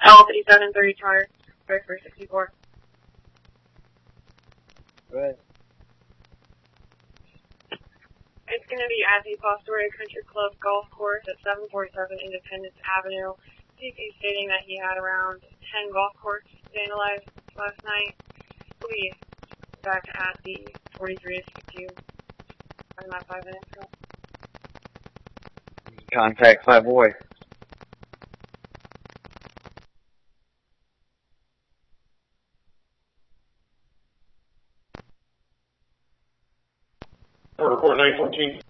L5730 Charter, 3464. Go ahead. It's going to be at the Fostoria Country Club Golf Course at 747 Independence Avenue. CP stating that he had around 10 golf courses vandalized last night. He'll be back at the 43 SQ about 5 minutes ago. Contact Flyboy. Report 914.